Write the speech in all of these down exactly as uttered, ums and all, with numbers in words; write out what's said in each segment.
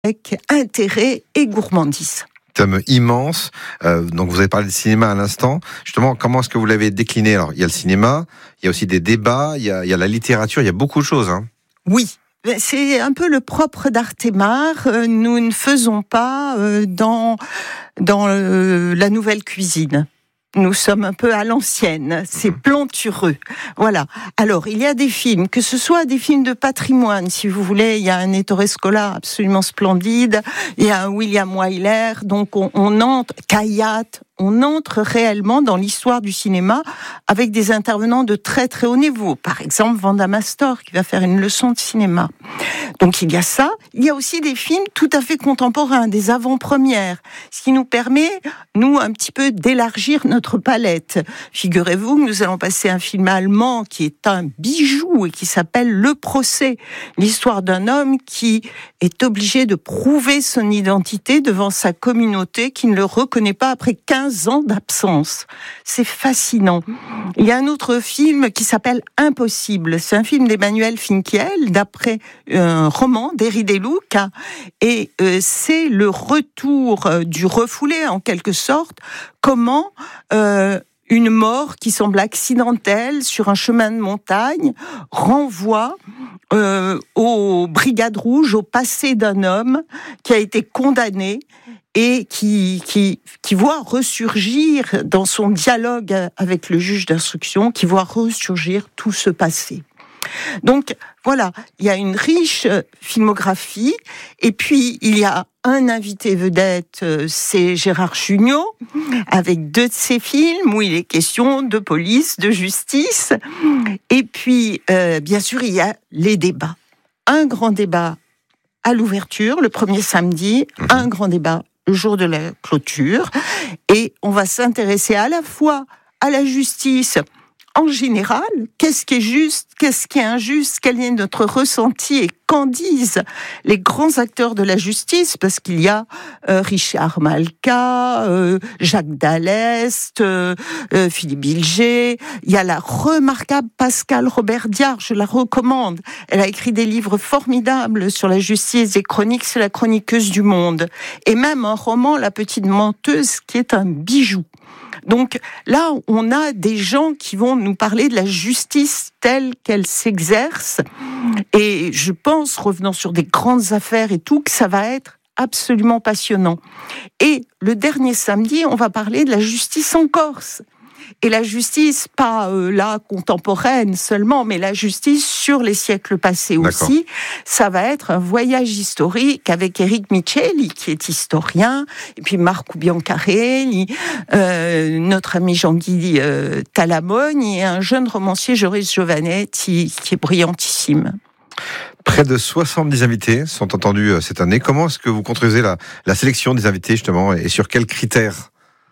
avec intérêt et gourmandise. Thème immense. Euh, donc vous avez parlé de cinéma à l'instant. Justement, comment est-ce que vous l'avez décliné ? Alors, il y a le cinéma, il y a aussi des débats, il y a, il y a la littérature, il y a beaucoup de choses. Hein. Oui. C'est un peu le propre d'Artémar. Nous ne faisons pas dans, dans la nouvelle cuisine. Nous sommes un peu à l'ancienne, c'est plantureux. Voilà. Alors, il y a des films, que ce soit des films de patrimoine, si vous voulez, il y a un Ettore Scola absolument splendide, il y a un William Wyler, donc on, on entre, Kayat, on entre réellement dans l'histoire du cinéma avec des intervenants de très très haut niveau. Par exemple, Vanda Mastor, qui va faire une leçon de cinéma. Donc il y a ça. Il y a aussi des films tout à fait contemporains, des avant-premières, ce qui nous permet, nous, un petit peu d'élargir notre palette. Figurez-vous que nous allons passer un film allemand qui est un bijou et qui s'appelle Le Procès. L'histoire d'un homme qui est obligé de prouver son identité devant sa communauté qui ne le reconnaît pas après quinze ans d'absence. C'est fascinant. Il y a un autre film qui s'appelle Impossible. C'est un film d'Emmanuel Finkiel, d'après un roman d'Eri De Luca. Et euh, c'est le retour euh, du refoulé, en quelque sorte. Comment euh, une mort qui semble accidentelle sur un chemin de montagne renvoie euh, aux Brigades Rouges, au passé d'un homme qui a été condamné et qui, qui, qui voit ressurgir dans son dialogue avec le juge d'instruction, qui voit ressurgir tout ce passé. Donc voilà, il y a une riche filmographie, et puis il y a un invité vedette, c'est Gérard Jugnot, avec deux de ses films où il est question de police, de justice, et puis euh, bien sûr il y a les débats. Un grand débat à l'ouverture, le premier samedi, un grand débat le jour de la clôture, et on va s'intéresser à la fois à la justice en général, qu'est-ce qui est juste, qu'est-ce qui est injuste, quel est notre ressenti et qu'en disent les grands acteurs de la justice, parce qu'il y a euh, Richard Malka, euh, Jacques Dallest, euh, euh, Philippe Bilger, il y a la remarquable Pascale Robert-Diard, je la recommande. Elle a écrit des livres formidables sur la justice, des chroniques, c'est la chroniqueuse du Monde. Et même un roman, La Petite Menteuse, qui est un bijou. Donc là, on a des gens qui vont nous parler de la justice telle qu'elle s'exerce. Et je pense, revenant sur des grandes affaires et tout, que ça va être absolument passionnant. Et le dernier samedi, on va parler de la justice en Corse. Et la justice, pas euh, là contemporaine seulement, mais la justice sur les siècles passés D'accord. aussi. Ça va être un voyage historique avec Eric Micheli, qui est historien, et puis Marco Biancarelli, euh, notre ami Jean-Guy euh, Talamone, et un jeune romancier, Joris Giovanetti, qui est brillantissime. Près de soixante-dix invités sont entendus cette année. Comment est-ce que vous construisez la, la sélection des invités, justement, et sur quels critères ?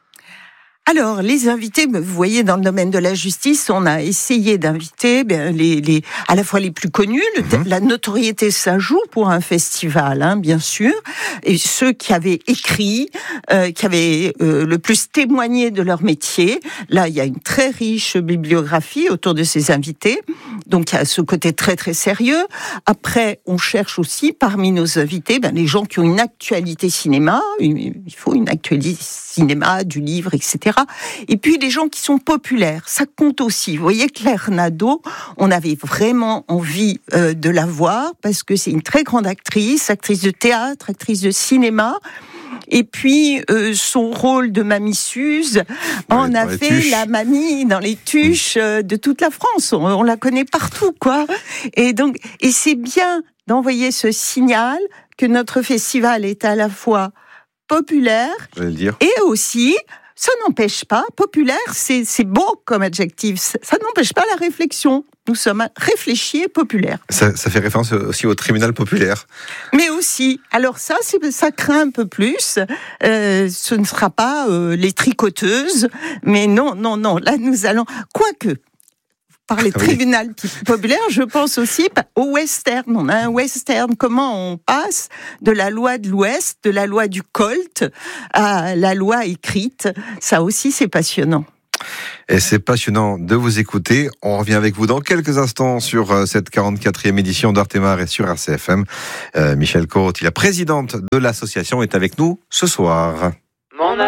Alors, les invités, vous voyez, dans le domaine de la justice, on a essayé d'inviter ben, les, les, à la fois les plus connus. Le, mmh. La notoriété, ça joue pour un festival, hein, bien sûr. Et ceux qui avaient écrit, euh, qui avaient euh, le plus témoigné de leur métier. Là, il y a une très riche bibliographie autour de ces invités. Donc, il y a ce côté très, très sérieux. Après, on cherche aussi, parmi nos invités, ben, les gens qui ont une actualité cinéma. Il faut une actualité cinéma, du livre, et cetera. Et puis les gens qui sont populaires, ça compte aussi. Vous voyez, Claire Nadeau, on avait vraiment envie euh, de la voir parce que c'est une très grande actrice, actrice de théâtre, actrice de cinéma. Et puis, euh, son rôle de Mamie Suze en a fait tuches. La mamie dans les tuches euh, de toute la France. On, on la connaît partout, quoi. Et donc, et c'est bien d'envoyer ce signal que notre festival est à la fois populaire et aussi, ça n'empêche pas, populaire, c'est, c'est beau comme adjectif, ça, ça n'empêche pas la réflexion. Nous sommes réfléchis et populaires. Ça, ça fait référence aussi au tribunal populaire. Mais aussi, alors ça, c'est, ça craint un peu plus. Euh, ce ne sera pas euh, les tricoteuses, mais non, non, non. Là, nous allons, quoique. Par les tribunaux populaires, je pense aussi au western. On a un western. Comment on passe de la loi de l'Ouest, de la loi du Colt, à la loi écrite. Ça aussi, c'est passionnant. Et c'est passionnant de vous écouter. On revient avec vous dans quelques instants sur cette quarante-quatrième édition d'Artemare et sur R C F M. Euh, Michèle Corotti, la présidente de l'association, est avec nous ce soir. Mon